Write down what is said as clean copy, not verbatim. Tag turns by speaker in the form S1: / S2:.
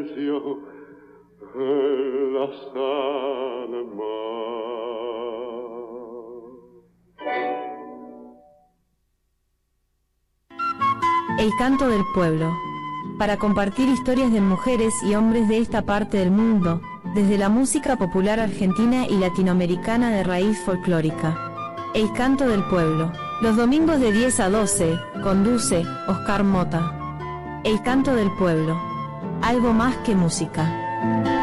S1: silencio en las almas.
S2: El canto del pueblo. Para compartir historias de mujeres y hombres de esta parte del mundo, desde la música popular argentina y latinoamericana de raíz folclórica. El canto del pueblo. Los domingos de 10 a 12, conduce Oscar Mota. El canto del pueblo. Algo más que música.